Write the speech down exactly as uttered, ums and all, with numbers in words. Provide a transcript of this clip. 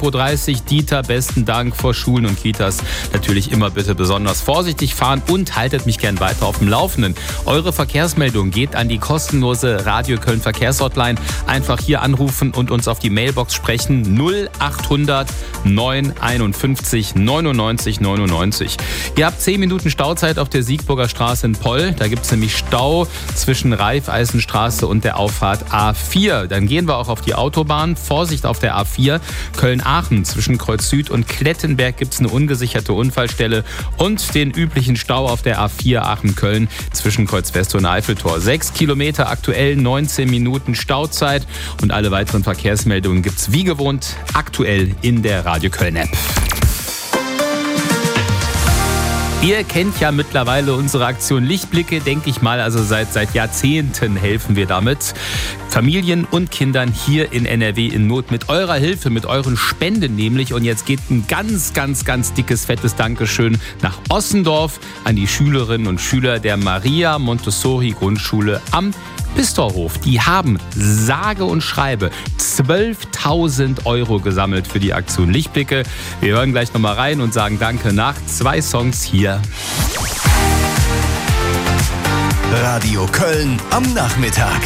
Tempo dreißig. Dieter, besten Dank. Vor Schulen und Kitas natürlich immer bitte besonders vorsichtig fahren und haltet mich gern weiter auf dem Laufenden. Eure Verkehrsmeldung geht an die kostenlose Radio Köln Verkehrshotline. Einfach hier anrufen und uns auf die Mailbox sprechen. null achthundert neun einundfünfzig neunundneunzig neunundneunzig. Ihr habt zehn Minuten Stauzeit auf der Siegburger Straße in Poll. Da gibt es nämlich Stau zwischen Raiffeisenstraße und der Auffahrt A vier. Dann gehen wir auch auf die Autobahn. Vorsicht auf der A vier. Köln-Aachen zwischen Kreuz Süd und Klettenberg gibt es eine ungesicherte Unfallstelle und den üblichen Stau auf der A vier Aachen-Köln zwischen Kreuz West und Eiffeltor. Sechs Kilometer aktuell, neunzehn Minuten Stauzeit und alle weiteren Verkehrsmeldungen gibt es wie gewohnt aktuell in der Radio Köln App. Ihr kennt ja mittlerweile unsere Aktion Lichtblicke, denke ich mal. Also seit, seit Jahrzehnten helfen wir damit. Familien und Kindern hier in N R W in Not mit eurer Hilfe, mit euren Spenden nämlich. Und jetzt geht ein ganz, ganz, ganz dickes, fettes Dankeschön nach Ossendorf an die Schülerinnen und Schüler der Maria Montessori Grundschule am Pistorhof. Die haben sage und schreibe zwölftausend Euro gesammelt für die Aktion Lichtblicke. Wir hören gleich nochmal rein und sagen Danke nach zwei Songs hier. Radio Köln am Nachmittag.